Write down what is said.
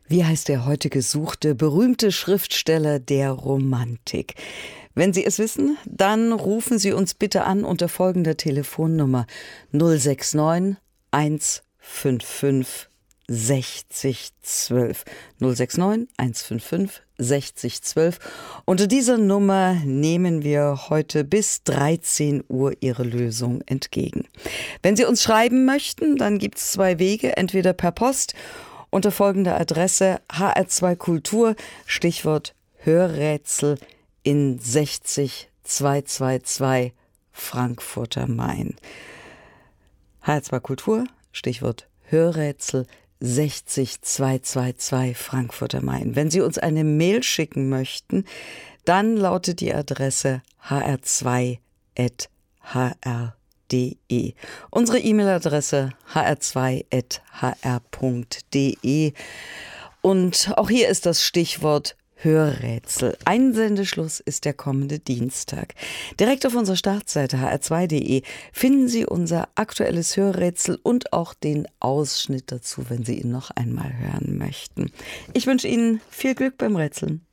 Wie heißt der heute gesuchte, berühmte Schriftsteller der Romantik? Wenn Sie es wissen, dann rufen Sie uns bitte an unter folgender Telefonnummer 069 155 60 12. 069 155 60 12. Unter dieser Nummer nehmen wir heute bis 13 Uhr Ihre Lösung entgegen. Wenn Sie uns schreiben möchten, dann gibt es zwei Wege, entweder per Post unter folgender Adresse: HR2 Kultur, Stichwort Hörrätsel in 60222 Frankfurt am Main. HR2 Kultur, Stichwort Hörrätsel 60222 Frankfurt am Main. Wenn Sie uns eine Mail schicken möchten, dann lautet die Adresse hr2@hr.de. Unsere E-Mail-Adresse hr2@hr.de. Und auch hier ist das Stichwort Hörrätsel. Einsendeschluss ist der kommende Dienstag. Direkt auf unserer Startseite hr2.de finden Sie unser aktuelles Hörrätsel und auch den Ausschnitt dazu, wenn Sie ihn noch einmal hören möchten. Ich wünsche Ihnen viel Glück beim Rätseln.